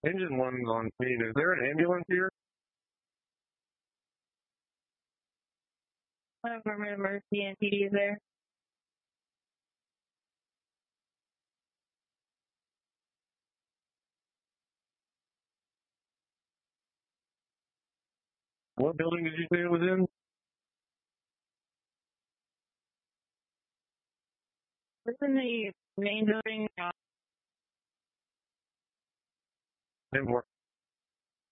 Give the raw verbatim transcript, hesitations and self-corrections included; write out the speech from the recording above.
Engine one's on scene. Is there an ambulance here? Affirmative, Mercy and P D is there. What building did you say it was in? It's in the main building. Uh, And what?